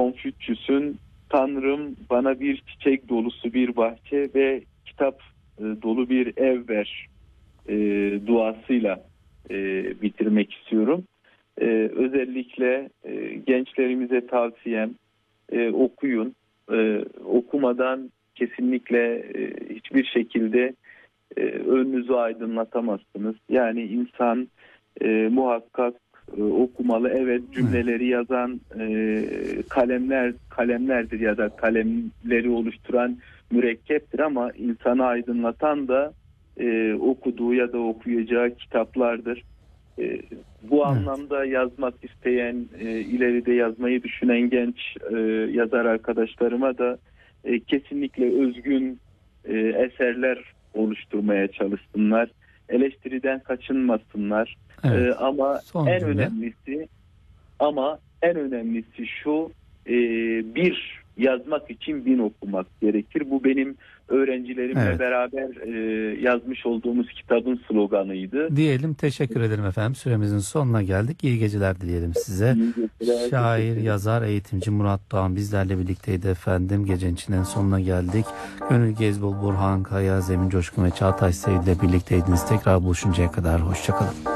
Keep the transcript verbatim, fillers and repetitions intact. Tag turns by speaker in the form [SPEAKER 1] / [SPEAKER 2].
[SPEAKER 1] Konfüçyüs'ün "Tanrım bana bir çiçek dolusu bir bahçe ve kitap e, dolu bir ev ver" e, duasıyla e, bitirmek istiyorum. E, özellikle e, gençlerimize tavsiyem, e, okuyun. E, okumadan kesinlikle e, hiçbir şekilde e, önünüzü aydınlatamazsınız. Yani insan e, muhakkak e, okumalı. Evet, cümleleri yazan e, kalemler kalemlerdir ya da kalemleri oluşturan mürekkeptir, ama insanı aydınlatan da e, okuduğu ya da okuyacağı kitaplardır. E, bu
[SPEAKER 2] Evet.
[SPEAKER 1] anlamda yazmak isteyen, e, ileride yazmayı düşünen genç e, yazar arkadaşlarıma da e, kesinlikle özgün e, eserler oluşturmaya çalışsınlar. Eleştiriden kaçınmasınlar.
[SPEAKER 2] Evet.
[SPEAKER 1] E, ama
[SPEAKER 2] Son
[SPEAKER 1] en
[SPEAKER 2] cümle.
[SPEAKER 1] önemlisi ama en önemlisi şu: e, bir yazmak için bin okumak gerekir. Bu benim öğrencilerimle
[SPEAKER 2] Evet.
[SPEAKER 1] beraber e, yazmış olduğumuz kitabın sloganıydı.
[SPEAKER 2] Diyelim, teşekkür ederim efendim. Süremizin sonuna geldik. İyi geceler dileyelim size.
[SPEAKER 1] İyi geceler,
[SPEAKER 2] Şair,
[SPEAKER 1] teşekkür ederim.
[SPEAKER 2] yazar, eğitimci Murat Doğan bizlerle birlikteydi efendim. Gecenin içinden sonuna geldik. Gönül Gezbol, Burhan Kaya, Zemin Coşkun ve Çağatay Sevil ile birlikteydiniz. Tekrar buluşuncaya kadar hoşçakalın.